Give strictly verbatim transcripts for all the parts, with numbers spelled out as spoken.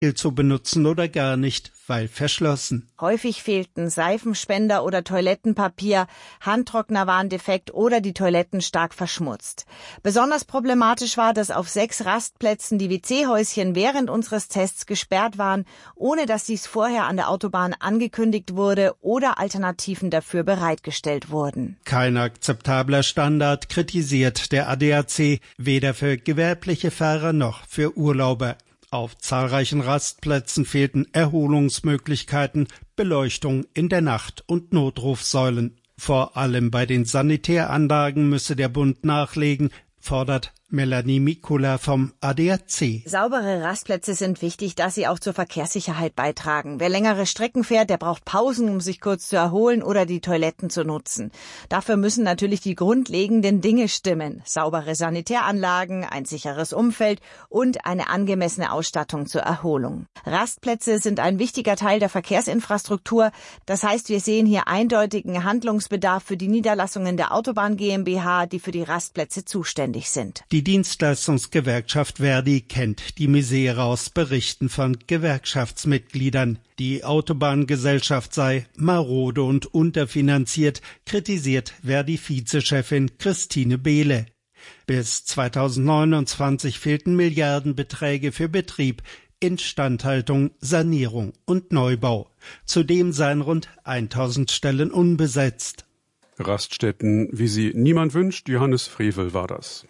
zu benutzen oder gar nicht, weil verschlossen. Häufig fehlten Seifenspender oder Toilettenpapier, Handtrockner waren defekt oder die Toiletten stark verschmutzt. Besonders problematisch war, dass auf sechs Rastplätzen die W C-Häuschen während unseres Tests gesperrt waren, ohne dass dies vorher an der Autobahn angekündigt wurde oder Alternativen dafür bereitgestellt wurden. Kein akzeptabler Standard, kritisiert der A D A C, weder für gewerbliche Fahrer noch für Urlauber. Auf zahlreichen Rastplätzen fehlten Erholungsmöglichkeiten, Beleuchtung in der Nacht und Notrufsäulen. Vor allem bei den Sanitäranlagen müsse der Bund nachlegen, fordert Melanie Mikula vom A D A C. Saubere Rastplätze sind wichtig, da sie auch zur Verkehrssicherheit beitragen. Wer längere Strecken fährt, der braucht Pausen, um sich kurz zu erholen oder die Toiletten zu nutzen. Dafür müssen natürlich die grundlegenden Dinge stimmen. Saubere Sanitäranlagen, ein sicheres Umfeld und eine angemessene Ausstattung zur Erholung. Rastplätze sind ein wichtiger Teil der Verkehrsinfrastruktur. Das heißt, wir sehen hier eindeutigen Handlungsbedarf für die Niederlassungen der Autobahn GmbH, die für die Rastplätze zuständig sind. Die Dienstleistungsgewerkschaft Verdi kennt die Misere aus Berichten von Gewerkschaftsmitgliedern. Die Autobahngesellschaft sei marode und unterfinanziert, kritisiert Verdi-Vizechefin Christine Behle. Bis zweitausendneunundzwanzig fehlten Milliardenbeträge für Betrieb, Instandhaltung, Sanierung und Neubau. Zudem seien rund tausend Stellen unbesetzt. Raststätten, wie sie niemand wünscht, Johannes Frevel war das.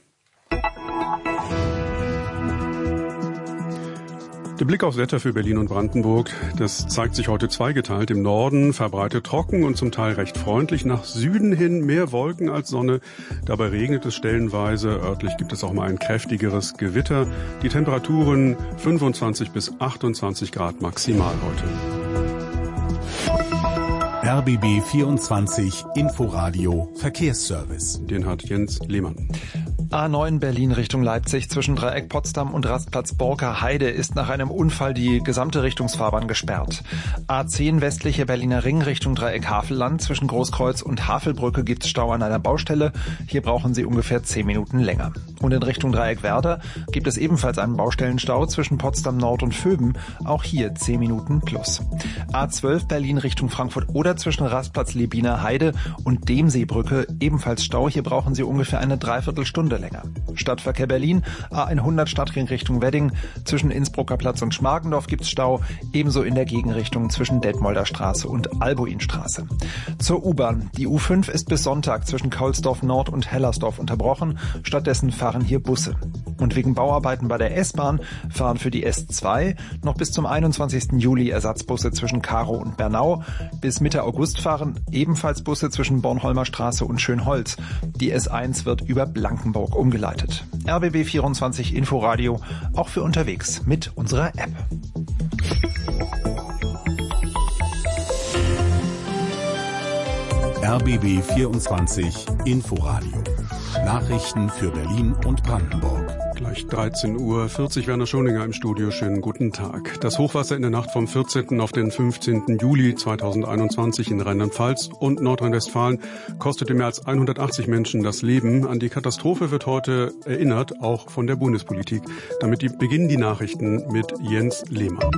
Der Blick aufs Wetter für Berlin und Brandenburg, das zeigt sich heute zweigeteilt. Im Norden verbreitet trocken und zum Teil recht freundlich. Nach Süden hin mehr Wolken als Sonne. Dabei regnet es stellenweise. Örtlich gibt es auch mal ein kräftigeres Gewitter. Die Temperaturen fünfundzwanzig bis achtundzwanzig Grad maximal heute. R B B vierundzwanzig Inforadio Verkehrsservice. Den hat Jens Lehmann. A neun Berlin Richtung Leipzig zwischen Dreieck Potsdam und Rastplatz Borker Heide ist nach einem Unfall die gesamte Richtungsfahrbahn gesperrt. A zehn westliche Berliner Ring Richtung Dreieck Havelland zwischen Großkreuz und Havelbrücke gibt es Stau an einer Baustelle. Hier brauchen Sie ungefähr zehn Minuten länger. Und in Richtung Dreieck Werder gibt es ebenfalls einen Baustellenstau zwischen Potsdam Nord und Vöben. Auch hier zehn Minuten plus. A zwölf Berlin Richtung Frankfurt oder zwischen Rastplatz Lebiner Heide und Demseebrücke ebenfalls Stau. Hier brauchen Sie ungefähr eine Dreiviertelstunde länger. Stadtverkehr Berlin, A hundert Stadtring Richtung Wedding. Zwischen Innsbrucker Platz und Schmargendorf gibt's Stau, ebenso in der Gegenrichtung zwischen Detmolder Straße und Albuinstraße. Zur U-Bahn. Die U fünf ist bis Sonntag zwischen Kaulsdorf Nord und Hellersdorf unterbrochen. Stattdessen fahren hier Busse. Und wegen Bauarbeiten bei der S-Bahn fahren für die S zwei noch bis zum einundzwanzigsten Juli Ersatzbusse zwischen Karow und Bernau. Bis Mitte August fahren ebenfalls Busse zwischen Bornholmer Straße und Schönholz. Die S eins wird über Blankenburg umgeleitet. R B B vierundzwanzig Inforadio, auch für unterwegs mit unserer App. R B B vierundzwanzig Inforadio. Nachrichten für Berlin und Brandenburg. Gleich dreizehn Uhr vierzig, Werner Schoninger im Studio. Schönen guten Tag. Das Hochwasser in der Nacht vom vierzehnten auf den fünfzehnten Juli zweitausendeinundzwanzig in Rheinland-Pfalz und Nordrhein-Westfalen kostete mehr als hundertachtzig Menschen das Leben. An die Katastrophe wird heute erinnert, auch von der Bundespolitik. Damit die, beginnen die Nachrichten mit Jens Lehmann.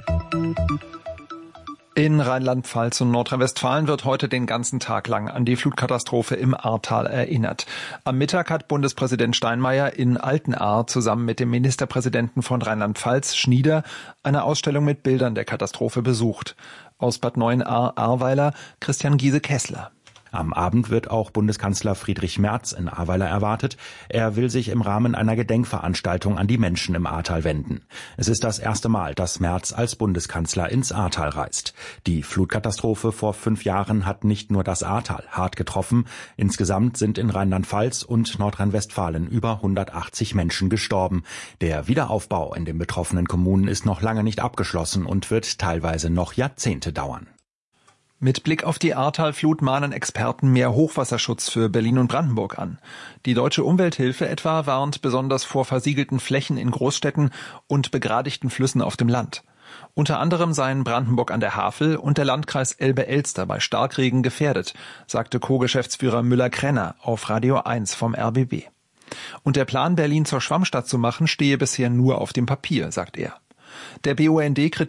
In Rheinland-Pfalz und Nordrhein-Westfalen wird heute den ganzen Tag lang an die Flutkatastrophe im Ahrtal erinnert. Am Mittag hat Bundespräsident Steinmeier in Altenahr zusammen mit dem Ministerpräsidenten von Rheinland-Pfalz, Schnieder, eine Ausstellung mit Bildern der Katastrophe besucht. Aus Bad Neuenahr-Ahrweiler Christian Giese-Kessler. Am Abend wird auch Bundeskanzler Friedrich Merz in Ahrweiler erwartet. Er will sich im Rahmen einer Gedenkveranstaltung an die Menschen im Ahrtal wenden. Es ist das erste Mal, dass Merz als Bundeskanzler ins Ahrtal reist. Die Flutkatastrophe vor fünf Jahren hat nicht nur das Ahrtal hart getroffen. Insgesamt sind in Rheinland-Pfalz und Nordrhein-Westfalen über hundertachtzig Menschen gestorben. Der Wiederaufbau in den betroffenen Kommunen ist noch lange nicht abgeschlossen und wird teilweise noch Jahrzehnte dauern. Mit Blick auf die Ahrtalflut mahnen Experten mehr Hochwasserschutz für Berlin und Brandenburg an. Die Deutsche Umwelthilfe etwa warnt besonders vor versiegelten Flächen in Großstädten und begradigten Flüssen auf dem Land. Unter anderem seien Brandenburg an der Havel und der Landkreis Elbe-Elster bei Starkregen gefährdet, sagte Co-Geschäftsführer Müller-Krenner auf Radio eins vom R B B. Und der Plan, Berlin zur Schwammstadt zu machen, stehe bisher nur auf dem Papier, sagt er. Der B U N D kritisiert